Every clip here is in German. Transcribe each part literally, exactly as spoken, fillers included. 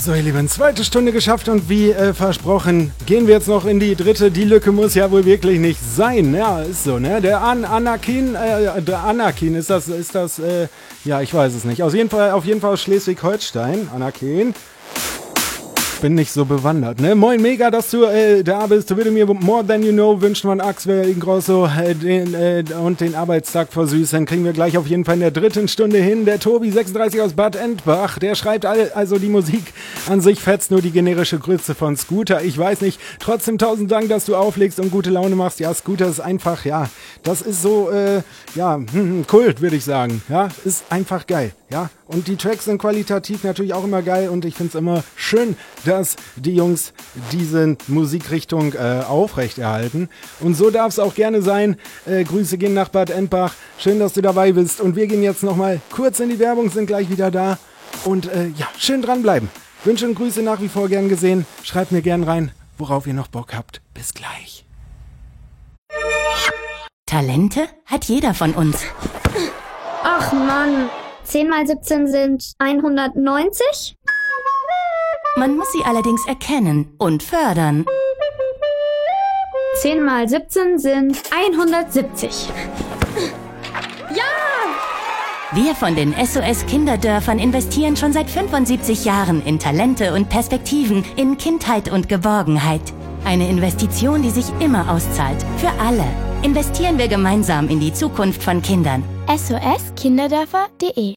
So, ihr Lieben, zweite Stunde geschafft und wie äh, versprochen, gehen wir jetzt noch in die dritte. Die Lücke muss ja wohl wirklich nicht sein. Ja, ist so, ne? Der An Anakin, äh, der Anakin, ist das, ist das, äh, ja, ich weiß es nicht. Auf jeden Fall, auf jeden Fall aus Schleswig-Holstein, Anakin. Bin nicht so bewandert, ne? Moin, mega, dass du äh, da bist. Du würdest mir more than you know wünschen von Axel Ingrosso äh, den, äh, und den Arbeitstag versüßen. Kriegen wir gleich auf jeden Fall in der dritten Stunde hin. Der Tobi sechsunddreißig aus Bad Endbach, der schreibt all, also die Musik an sich fetzt, nur die generische Grütze von Scooter. Ich weiß nicht. Trotzdem tausend Dank, dass du auflegst und gute Laune machst. Ja, Scooter ist einfach, ja, das ist so, äh, ja, hm, Kult, würde ich sagen. Ja, ist einfach geil. Ja, und die Tracks sind qualitativ natürlich auch immer geil und ich finde es immer schön, dass die Jungs diese Musikrichtung äh, aufrechterhalten. Und so darf es auch gerne sein. Äh, Grüße gehen nach Bad Endbach. Schön, dass du dabei bist. Und wir gehen jetzt nochmal kurz in die Werbung, sind gleich wieder da. Und äh, ja, schön dranbleiben. Wünsche und Grüße nach wie vor gern gesehen. Schreibt mir gern rein, worauf ihr noch Bock habt. Bis gleich. Talente hat jeder von uns. Ach Mann, zehn mal siebzehn sind hundertneunzig? Man muss sie allerdings erkennen und fördern. zehn mal siebzehn sind hundertsiebzig. Ja! Wir von den S O S Kinderdörfern investieren schon seit fünfundsiebzig Jahren in Talente und Perspektiven, in Kindheit und Geborgenheit. Eine Investition, die sich immer auszahlt. Für alle. Investieren wir gemeinsam in die Zukunft von Kindern. S O S Kinderdörfer punkt de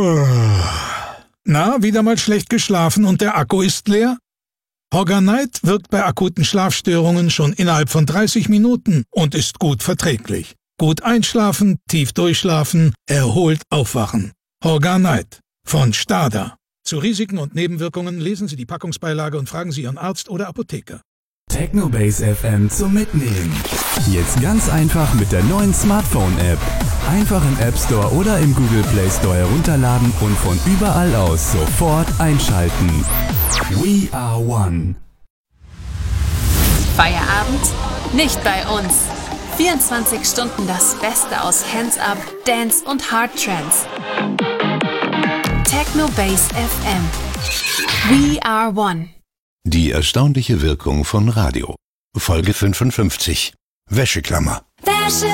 Na, wieder mal schlecht geschlafen und der Akku ist leer? Horganite wirkt bei akuten Schlafstörungen schon innerhalb von dreißig Minuten und ist gut verträglich. Gut einschlafen, tief durchschlafen, erholt aufwachen. Horganite von Stada. Zu Risiken und Nebenwirkungen lesen Sie die Packungsbeilage und fragen Sie Ihren Arzt oder Apotheker. Technobase F M zum Mitnehmen. Jetzt ganz einfach mit der neuen Smartphone-App. Einfach im App Store oder im Google Play Store herunterladen und von überall aus sofort einschalten. We are one. Feierabend? Nicht bei uns. vierundzwanzig Stunden das Beste aus Hands-Up, Dance und Hard Trance. Technobase F M. We are one. Die erstaunliche Wirkung von Radio. Folge fünfundfünfzig. Wäscheklammer. Wäsche